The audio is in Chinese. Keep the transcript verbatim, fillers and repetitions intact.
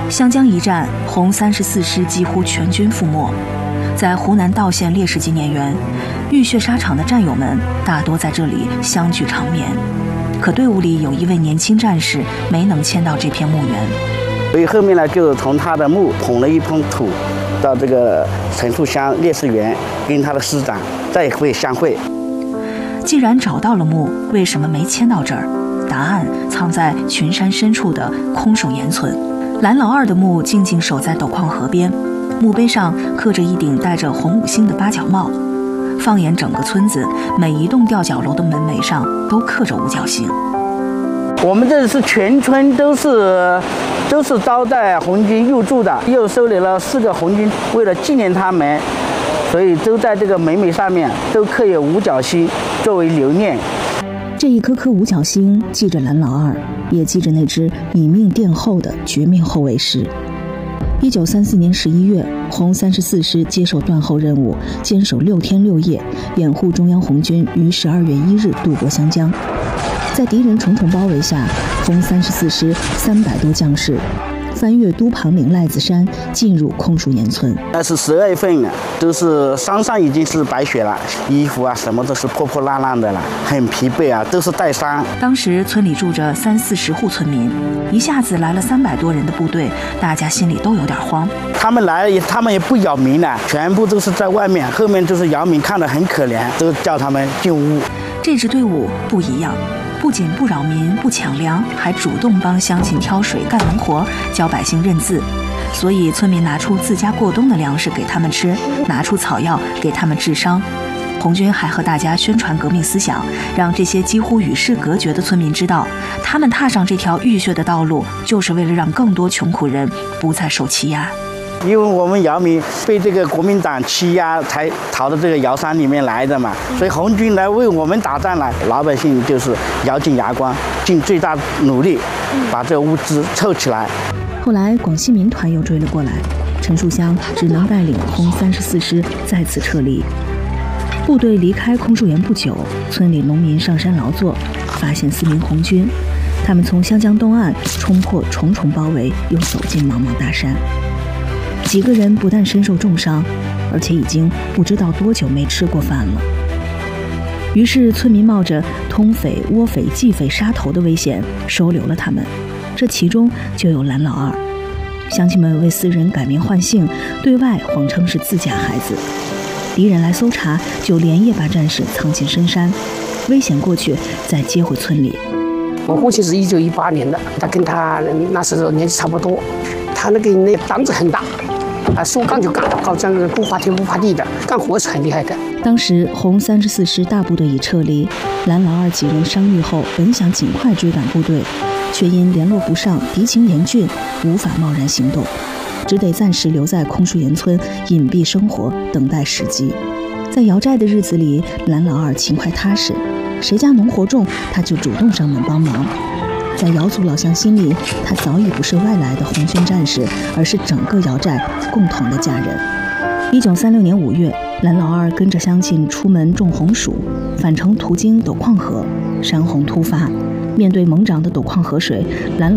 湘江一战，红三十四师几乎全军覆没。在湖南道县烈士纪念园，浴血沙场的战友们大多在这里相聚长眠。可队伍里有一位年轻战士没能迁到这片墓园， 所以后面呢，就从他的墓捧了一捧土，到这个陈树湘烈士园，跟他的师长再会相会。 既然找到了墓，为什么没迁到这儿？答案藏在群山深处的空树岩村。蓝老二的墓静静守在斗矿河边，墓碑上刻着一顶戴着红五星的八角帽。放眼整个村子，每一栋吊脚楼的门楣上都刻着五角星。 我们这是全村都是都是招待红军入住的，又收留了四个红军，为了纪念他们，所以都在这个门楣上面都刻有五角星作为留念。 这一颗颗五角星记着蓝老二，也记着那支以命垫后的绝命后卫师。一九三四年十一月，红三十四师接受断后任务，坚守六天六夜，掩护中央红军于十二月一日渡过湘江。在敌人重重包围下，红三十四师三百多将士翻越都庞岭赖子山，进入空树岩村。 那是十二月份了，都是山上已经是白雪了，衣服啊什么都是破破烂烂的了，很疲惫啊，都是带伤。 当时村里住着三四十户村民，一下子来了三百多人的部队，大家心里都有点慌。 他们来了，他们也不扰民了，全部都是在外面，后面就是扰民，看得很可怜，都叫他们进屋。 这支队伍不一样。不仅不扰民、不抢粮，还主动帮乡亲挑水、干农活，教百姓认字。所以村民拿出自家过冬的粮食给他们吃，拿出草药给他们治伤。红军还和大家宣传革命思想，让这些几乎与世隔绝的村民知道，他们踏上这条浴血的道路，就是为了让更多穷苦人不再受欺压。 因为我们姚民被这个国民党欺压，才逃到这个瑶山里面来的嘛，所以红军来为我们打仗了，老百姓就是咬紧牙关，尽最大努力把这物资凑起来。 后来广西民团又追了过来，陈树湘只能带领红三十四师再次撤离。部队离开空树岩不久，村里农民上山劳作，发现四名红军，他们从湘江东岸冲破重重包围，又走进茫茫大山。几个人不但身受重伤，而且已经不知道多久没吃过饭了。于是村民冒着通匪、窝匪、计匪杀头的危险收留了他们，这其中就有蓝老二。乡亲们为私人改名换姓，对外谎称是自家孩子。敌人来搜查，就连夜把战士藏进深山，危险过去再接回村里。 我父亲是一九一八年的，他跟他那时候年纪差不多，他那个那胆子很大。啊，说干就干，好像不怕天不怕地的，干活是很厉害的。 当时红三十四师大部队已撤离，蓝老二几人伤愈后，本想尽快追赶部队，却因联络不上，敌情严峻，无法贸然行动，只得暂时留在空树岩村隐蔽生活，等待时机。在瑶寨的日子里，蓝老二勤快踏实，谁家农活重，他就主动上门帮忙。在瑶族老乡心里，他早已不是外来的红军战士，而是整个瑶寨共同的家人。一九三六年五月，蓝老二跟着乡亲出门种红薯，返程途经斗矿河，山洪突发，面对猛涨的斗矿河水，蓝